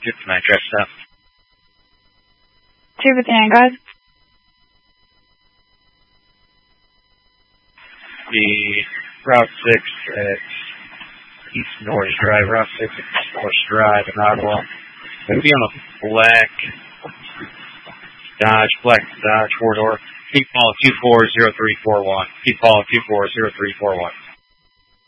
259, traffic stop. 259, guys. The Route 6 at East Norris Drive, Route 6 at East Norris Drive in Ottawa. It'll be on a black Dodge 4-door. Keep calling 240341. Keep calling 240341.